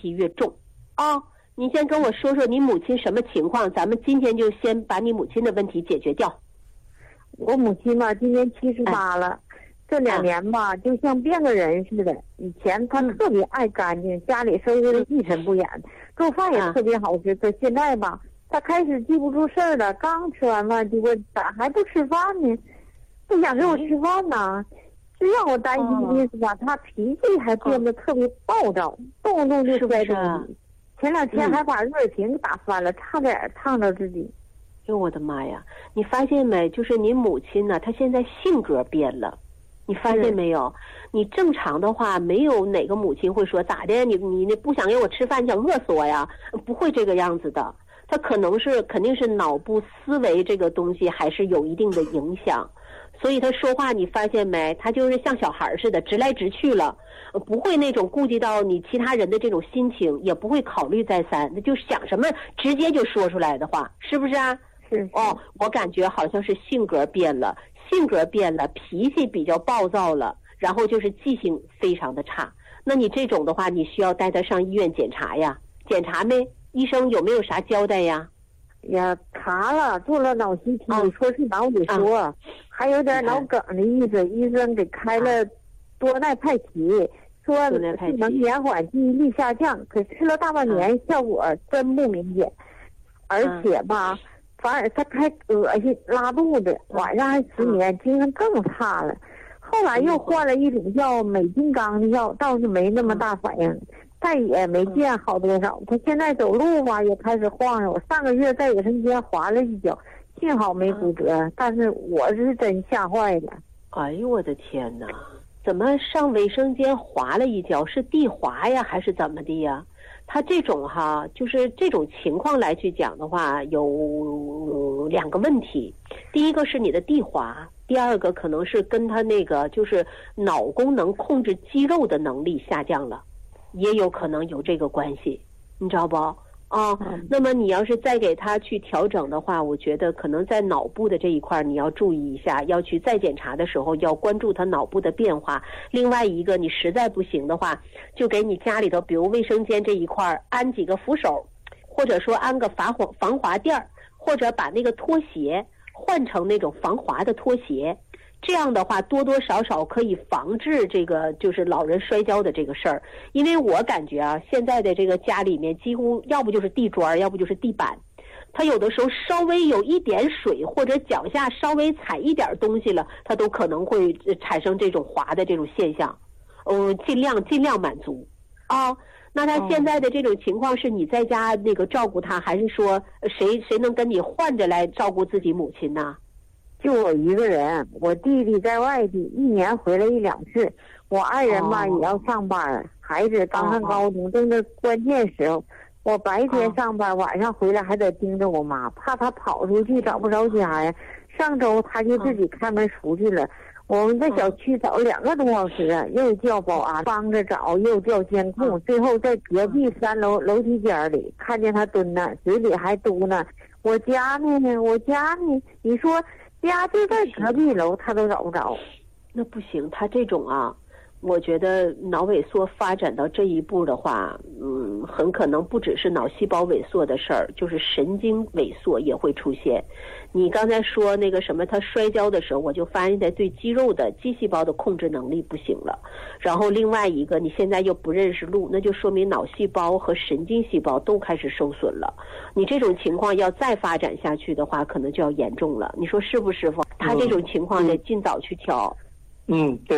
题越重啊。你先跟我说说你母亲什么情况，咱们今天就先把你母亲的问题解决掉。 我母亲吧，今年78了，这2年吧，就像变个人似的。以前她特别爱干净，家里收拾的一尘不染，做饭也特别好吃。可现在吧，她开始记不住事儿了，刚吃完饭就问咋还不吃饭呢？不想给我吃饭呢？这让我担心的是吧，她脾气还变得特别暴躁，动不动就摔东西。前2天还把热水瓶打翻了，差点烫着自己。 哟，我的妈呀！你发现没？就是你母亲呢，她现在性格变了，你发现没有？你正常的话，没有哪个母亲会说咋的？你不想给我吃饭，你想饿死我呀？不会这个样子的。她肯定是脑部思维这个东西还是有一定的影响，所以她说话你发现没？她就是像小孩似的直来直去了，不会那种顾及到你其他人的这种心情，也不会考虑再三，那就想什么直接就说出来的话，是不是啊？哦，我感觉好像是性格变了，脾气比较暴躁了，然后就是记性非常的差。那你这种的话，你需要带他上医院检查呀？检查没？医生有没有啥交代呀？ 呀，查了，做了脑 CT，说是脑萎缩，还有点脑梗的意思。医生给开了多奈派奇，说是能延缓记忆力下降，可吃了大半年，效果真不明显。而且吧，反而他还恶心、拉肚子，晚上还失眠，精神更差了。后来又换了一种叫美金刚的药，倒是没那么大反应，但也没见好多少。他现在走路吧也开始晃悠，我上个月在卫生间滑了一跤，幸好没骨折，但是我是真吓坏了。 哎呦我的天哪，怎么上卫生间滑了一跤？是地滑呀还是怎么的呀？他这种就是这种情况来去讲的话，有2个问题。第一个是你的地滑，第二个可能是跟他那个就是脑功能控制肌肉的能力下降了，也有可能有这个关系，你知道不？那么你要是再给他去调整的话，我觉得可能在脑部的这一块你要注意一下，要去再检查的时候要关注他脑部的变化。另外一个，你实在不行的话，就给你家里头比如卫生间这一块安几个扶手，或者说安个防滑垫，或者把那个拖鞋换成那种防滑的拖鞋。这样的话多多少少可以防治这个就是老人摔跤的这个事儿。因为我感觉现在的这个家里面几乎要不就是地砖，要不就是地板，他有的时候稍微有一点水或者脚下稍微踩一点东西了，他都可能会产生这种滑的这种现象。尽量满足那他现在的这种情况是你在家那个照顾他，还是说谁能跟你换着来照顾自己母亲呢？ 就我一个人，我弟弟在外地，1年回来1、2次。我爱人吧也要上班，孩子刚上高中，正是关键时候。我白天上班，晚上回来还得盯着我妈，怕她跑出去找不着家呀。上周她就自己开门出去了。我们在小区找了2个多小时，又叫保安帮着找，又叫监控，最后在隔壁3楼楼梯间里看见她蹲那，嘴里还嘟囔：“我家呢，我家呢。”你说家就在隔壁楼，他都找不着。 那不行，他这种我觉得脑萎缩发展到这一步的话，很可能不只是脑细胞萎缩的事儿，就是神经萎缩也会出现。你刚才说那个什么，他摔跤的时候，我就发现他对肌肉的肌细胞的控制能力不行了。然后另外一个，你现在又不认识路，那就说明脑细胞和神经细胞都开始受损了。你这种情况要再发展下去的话，可能就要严重了。你说是不是？他这种情况得尽早去调。 对。